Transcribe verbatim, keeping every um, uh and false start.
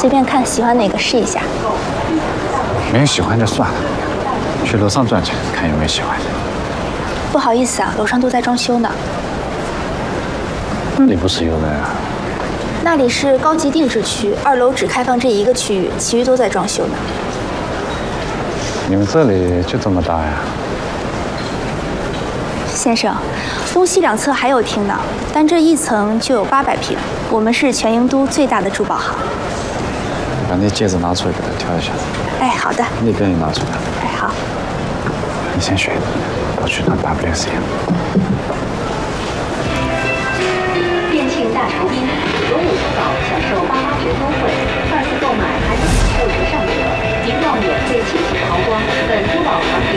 随便看，喜欢哪个试一下。 没有喜欢就算了，去楼上转转，看有没有喜欢的。 不好意思啊，楼上都在装修呢。 那里不是有人啊？ 那里是高级定制区，二楼只开放这一个区域，其余都在装修呢。 你们这里就这么大呀？ 先生，东西两侧还有厅呢，但这一层就有八百平。我们是全英都最大的珠宝行。 把那戒指拿出来给他挑一下。 哎，好的。 那边也拿出来。 哎，好。 你先选，我去拿 W C M。 店庆大酬宾，罗武珠宝享受八八折优惠，二次购买还能享六折上折，您要免费清洗抛光。本珠宝行。